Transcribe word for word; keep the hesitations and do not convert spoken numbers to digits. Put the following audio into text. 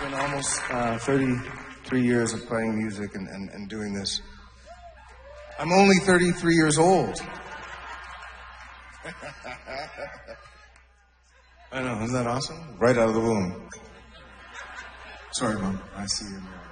been almost uh, thirty-three years of playing music and, and, and doing this. I'm only thirty-three years old. I know, isn't that awesome? Right out of the womb. Sorry, Mom. I see you.